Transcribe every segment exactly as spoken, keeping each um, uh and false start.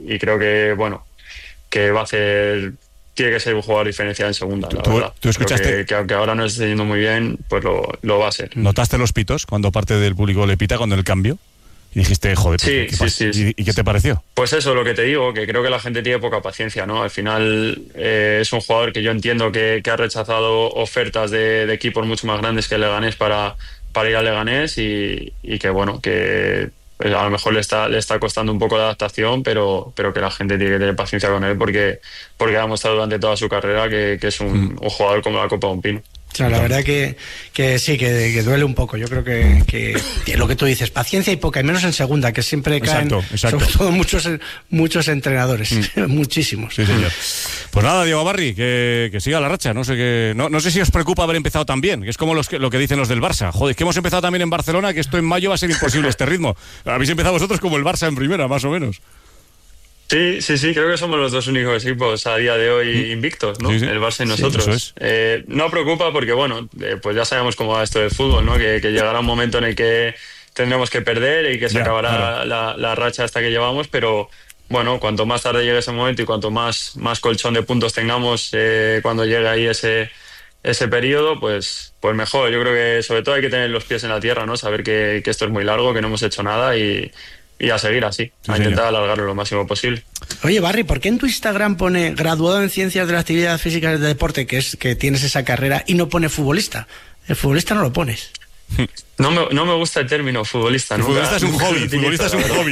y creo que, bueno, que va a hacer... Tiene que ser un jugador diferencial en segunda, la ¿Tú, verdad. tú escuchaste? Que, que aunque ahora no esté yendo muy bien, pues lo, lo va a ser. ¿Notaste los pitos cuando parte del público le pita cuando el cambio? Y dijiste, joder, sí, ¿qué sí, sí, sí. ¿Y, ¿Y qué te pareció? Pues eso, lo que te digo, que creo que la gente tiene poca paciencia, ¿no? Al final eh, es un jugador que yo entiendo que, que ha rechazado ofertas de, de equipos mucho más grandes que el Leganés para, para ir al Leganés y, y que, bueno, que pues a lo mejor le está, le está costando un poco de adaptación, pero, pero que la gente tiene que tener paciencia con él porque, porque ha demostrado durante toda su carrera que, que es un, mm. un jugador como la copa de un pino. Claro, la verdad que, que sí, que, que duele un poco. Yo creo que, que, que lo que tú dices, paciencia y poca, y menos en segunda, que siempre caen, exacto, exacto. sobre todo muchos, muchos entrenadores, mm. muchísimos. Sí, señor. Pues nada, Diego Barri, que, que siga la racha. No sé que, no, no sé si os preocupa haber empezado tan bien, que es como los que, lo que dicen los del Barça. Joder, que hemos empezado también en Barcelona, que esto en mayo va a ser imposible este ritmo. Habéis empezado vosotros como el Barça en primera, más o menos. Sí, sí, sí, creo que somos los dos únicos equipos a día de hoy invictos, ¿no? Sí, sí. El Barça y nosotros. Sí, eso es. eh, no preocupa porque, bueno, eh, pues ya sabemos cómo va esto del fútbol, ¿no? Que, que llegará un momento en el que tendremos que perder y que se ya, acabará claro. la, la racha hasta que llevamos, pero bueno, cuanto más tarde llegue ese momento y cuanto más, más colchón de puntos tengamos eh, cuando llegue ahí ese, ese periodo, pues, pues mejor. Yo creo que sobre todo hay que tener los pies en la tierra, ¿no? Saber que, que esto es muy largo, que no hemos hecho nada y... Y a seguir así, sí, a intentar señor. alargarlo lo máximo posible. Oye, Barry, ¿por qué en tu Instagram pone graduado en Ciencias de la Actividad Física y del Deporte, que es que tienes esa carrera, y no pone futbolista? El futbolista no lo pones. No me, no me gusta el término futbolista. El futbolista es un hobby, futbolista es un hobby.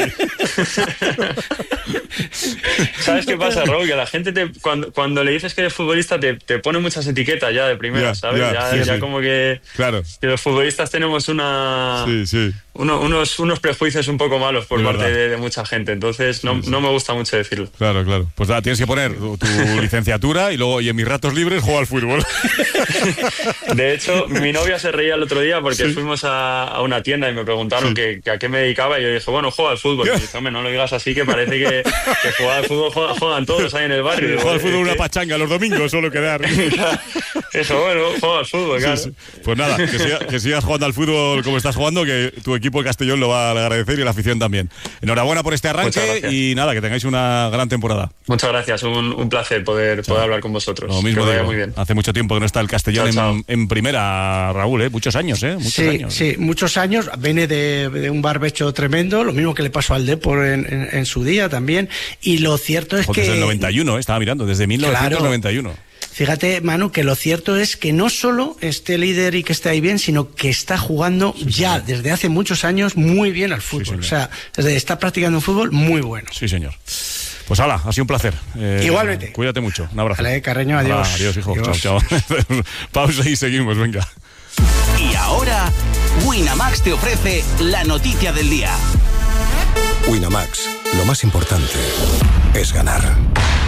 ¿Sabes qué pasa, Raúl? Que la gente te, cuando, cuando le dices que eres futbolista te, te pone muchas etiquetas ya de primera, yeah, ¿sabes? Yeah, ya sí, ya sí. como que, claro. que los futbolistas tenemos una sí, sí. Uno, unos, unos prejuicios un poco malos por es parte de, de mucha gente, entonces no, sí, sí. no me gusta mucho decirlo. Claro, claro. Pues nada, tienes que poner tu, tu licenciatura y luego y en mis ratos libres juego al fútbol. De hecho, mi novia se reía el otro día porque sí. fuimos a, a una tienda y me preguntaron sí. que, que a qué me dedicaba y yo dije, bueno, juego al fútbol. Y dije, hombre, no lo digas así que parece que, que jugar al fútbol juegan, juegan todos ahí en el barrio. Sí, juega al fútbol una que... pachanga los domingos, solo quedar. Eso, bueno, juego al fútbol, claro. Sí, sí. Pues nada, que, siga, que sigas jugando al fútbol como estás jugando, que tu equipo de Castellón lo va a agradecer y la afición también. Enhorabuena por este arranque y nada, que tengáis una gran temporada. Muchas gracias, un, un placer poder, poder hablar con vosotros. Lo mismo digo, muy bien. Hace mucho tiempo que no está el Castellón chao, chao. En, en primera, Raúl, ¿eh? Muchos años, ¿eh? Muchos sí, años. Sí, muchos años. Viene de, de un barbecho tremendo, lo mismo que le pasó al Depor en, en, en su día también. Y lo cierto es pues que... Desde el noventa y uno, ¿eh? Estaba mirando, desde mil novecientos noventa y uno. Claro. Fíjate, Manu, que lo cierto es que no solo esté líder y que esté ahí bien, sino que está jugando sí, ya señor. desde hace muchos años muy bien al fútbol. Sí, o sea, está practicando un fútbol muy bueno. Sí, señor. Pues hala, ha sido un placer. Eh, Igualmente. Cuídate mucho. Un abrazo. Vale, Carreño, adiós. Hola, adiós, hijo. Adiós. Chao, chao. Pausa y seguimos, venga. Y ahora, Winamax te ofrece la noticia del día. Winamax, lo más importante es ganar.